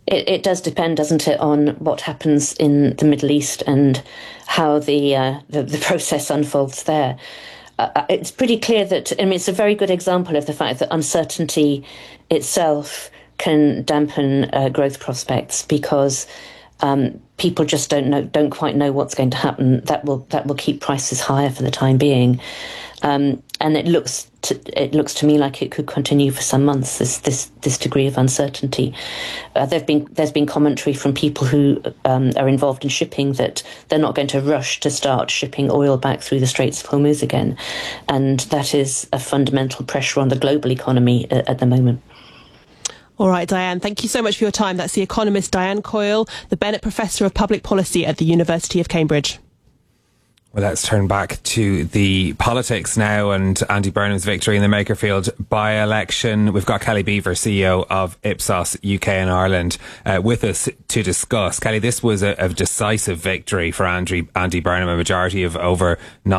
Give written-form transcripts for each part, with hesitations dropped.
it does depend, doesn't it, on what happens in the Middle East and how the process unfolds there. It's pretty clear that, I mean, it's a very good example of the fact that uncertainty itself can dampen growth prospects, because people just don't quite know what's going to happen. That will keep prices higher for the time being, and it looks to me like it could continue for some months. This degree of uncertainty. There's been commentary from people who are involved in shipping that they're not going to rush to start shipping oil back through the Straits of Hormuz again, and that is a fundamental pressure on the global economy at the moment. All right, Diane, thank you so much for your time. That's the economist Diane Coyle, the Bennett Professor of Public Policy at the University of Cambridge. Well, let's turn back to the politics now and Andy Burnham's victory in the Makerfield by-election. We've got Kelly Beaver, CEO of Ipsos UK and Ireland, with us to discuss. Kelly, this was a decisive victory for Andy Burnham, a majority of over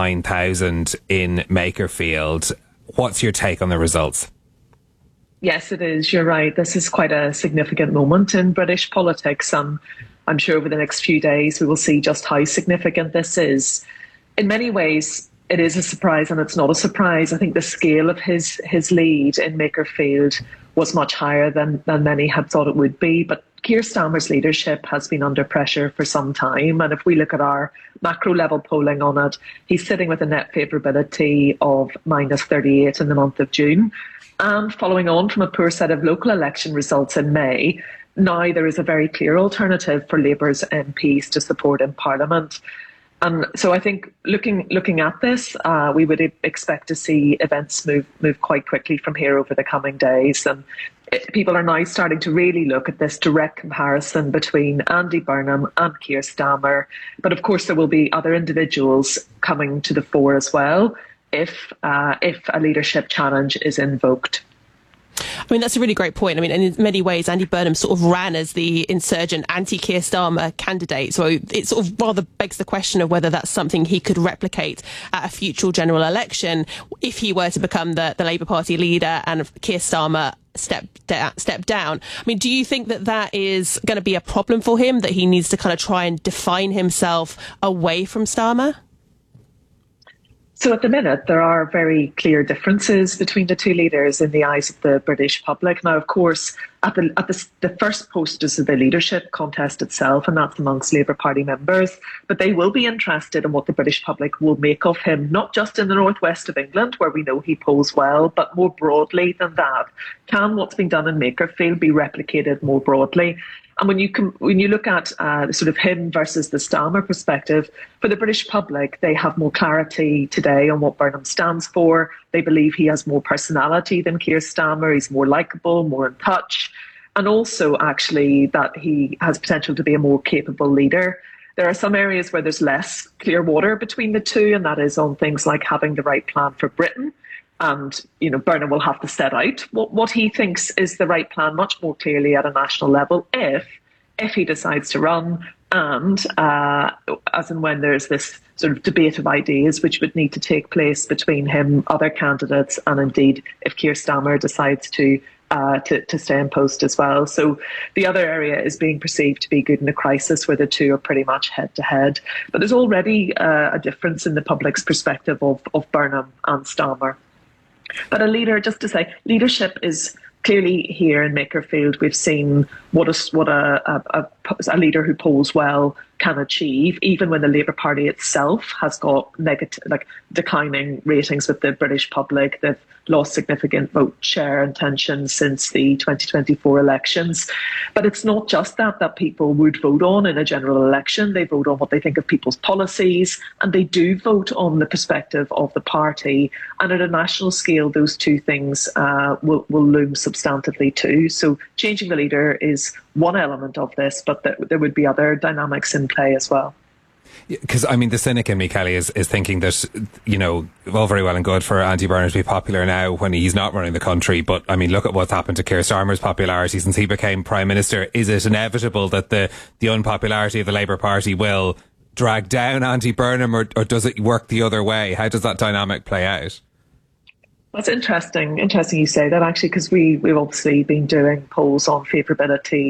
9,000 in Makerfield. What's your take on the results? Yes, it is. You're right. This is quite a significant moment in British politics. I'm sure over the next few days we will see just how significant this is. In many ways, it is a surprise, and it's not a surprise. I think the scale of his lead in Makerfield was much higher than many had thought it would be. But Keir Starmer's leadership has been under pressure for some time. And if we look at our macro level polling on it, he's sitting with a net favourability of -38 in the month of June. And following on from a poor set of local election results in May, now there is a very clear alternative for Labour's MPs to support in Parliament. And so I think looking at this, we would expect to see events move quite quickly from here over the coming days. And people are now starting to really look at this direct comparison between Andy Burnham and Keir Starmer. But of course, there will be other individuals coming to the fore as well if a leadership challenge is invoked. I mean, that's a really great point. I mean, and in many ways, Andy Burnham sort of ran as the insurgent anti-Keir Starmer candidate. So it sort of rather begs the question of whether that's something he could replicate at a future general election if he were to become the Labour Party leader and Keir Starmer step down. I mean, do you think that is going to be a problem for him, that he needs to kind of try and define himself away from Starmer? So at the minute, there are very clear differences between the two leaders in the eyes of the British public. Now, of course, at the first post is the leadership contest itself, and that's amongst Labour Party members. But they will be interested in what the British public will make of him, not just in the northwest of England, where we know he polls well, but more broadly than that. Can what's been done in Makerfield be replicated more broadly? And when you look at sort of him versus the Starmer perspective, for the British public, they have more clarity today on what Burnham stands for. They believe he has more personality than Keir Starmer. He's more likeable, more in touch, and also actually that he has potential to be a more capable leader. There are some areas where there's less clear water between the two, and that is on things like having the right plan for Britain. And, Burnham will have to set out what he thinks is the right plan much more clearly at a national level if he decides to run, and as and when there's this sort of debate of ideas which would need to take place between him, other candidates, and indeed if Keir Starmer decides to stay in post as well. So the other area is being perceived to be good in a crisis, where the two are pretty much head to head. But there's already a difference in the public's perspective of Burnham and Starmer. But a leader, just to say, leadership is clearly here in Makerfield. We've seen what a leader who polls well can achieve, even when the Labour Party itself has got declining ratings with the British public. They've lost significant vote share and tension since the 2024 elections. But it's not just that people would vote on in a general election. They vote on what they think of people's policies, and they do vote on the perspective of the party. And at a national scale, those two things will loom substantively too. So changing the leader is one element of this, but there would be other dynamics in play as well. Because, I mean, the cynic in me, Kelly, is thinking that, all very well and good for Andy Burnham to be popular now when he's not running the country. But, I mean, look at what's happened to Keir Starmer's popularity since he became Prime Minister. Is it inevitable that the unpopularity of the Labour Party will drag down Andy Burnham, or does it work the other way? How does that dynamic play out? That's interesting. Interesting you say that, actually, because we've obviously been doing polls on favourability